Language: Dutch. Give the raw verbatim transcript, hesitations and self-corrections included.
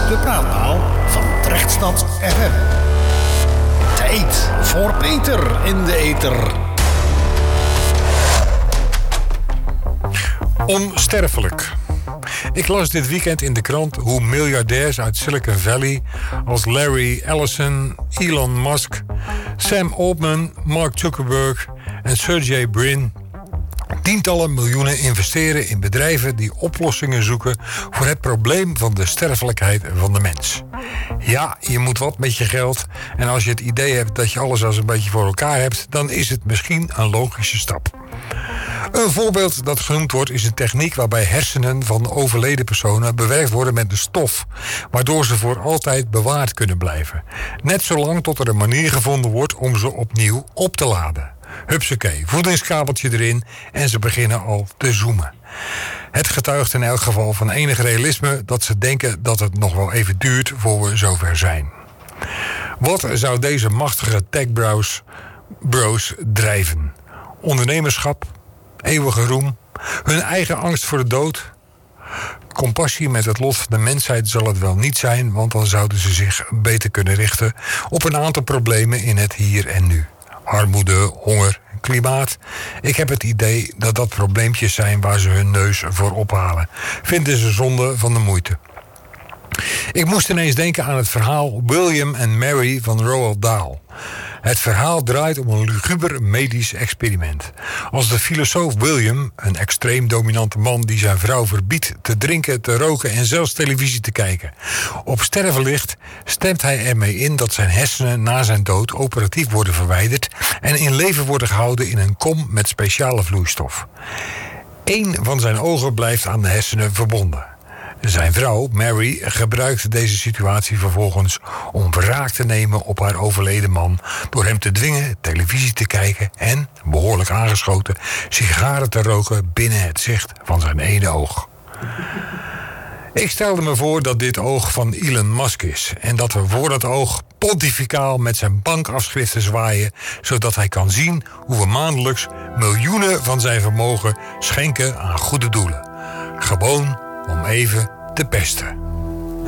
de praatpaal van Drechtstad F M. Tijd voor Peter in de ether. Onsterfelijk. Ik las dit weekend in de krant hoe miljardairs uit Silicon Valley als Larry Ellison, Elon Musk, Sam Altman, Mark Zuckerberg en Sergey Brin tientallen miljoenen investeren in bedrijven die oplossingen zoeken voor het probleem van de sterfelijkheid van de mens. Ja, je moet wat met je geld en als je het idee hebt dat je alles als een beetje voor elkaar hebt, dan is het misschien een logische stap. Een voorbeeld dat genoemd wordt is een techniek waarbij hersenen van overleden personen bewerkt worden met een stof, waardoor ze voor altijd bewaard kunnen blijven. Net zolang tot er een manier gevonden wordt om ze opnieuw op te laden. Hupsakee, voedingskabeltje erin en ze beginnen al te zoomen. Het getuigt in elk geval van enig realisme dat ze denken dat het nog wel even duurt voor we zover zijn. Wat zou deze machtige techbros bros drijven? Ondernemerschap? Eeuwige roem? Hun eigen angst voor de dood? Compassie met het lot van de mensheid zal het wel niet zijn, want dan zouden ze zich beter kunnen richten op een aantal problemen in het hier en nu. Armoede, honger, klimaat. Ik heb het idee dat dat probleempjes zijn waar ze hun neus voor ophalen. Vinden ze zonde van de moeite. Ik moest ineens denken aan het verhaal William en Mary van Roald Dahl. Het verhaal draait om een luguber medisch experiment. Als de filosoof William, een extreem dominante man die zijn vrouw verbiedt te drinken, te roken en zelfs televisie te kijken, op sterven ligt, stemt hij ermee in dat zijn hersenen na zijn dood operatief worden verwijderd en in leven worden gehouden in een kom met speciale vloeistof. Eén van zijn ogen blijft aan de hersenen verbonden. Zijn vrouw, Mary, gebruikte deze situatie vervolgens om wraak te nemen op haar overleden man door hem te dwingen televisie te kijken en, behoorlijk aangeschoten, sigaren te roken binnen het zicht van zijn ene oog. Ik stelde me voor dat dit oog van Elon Musk is en dat we voor dat oog pontificaal met zijn bankafschriften zwaaien, zodat hij kan zien hoe we maandelijks miljoenen van zijn vermogen schenken aan goede doelen. Gewoon om even te pesten.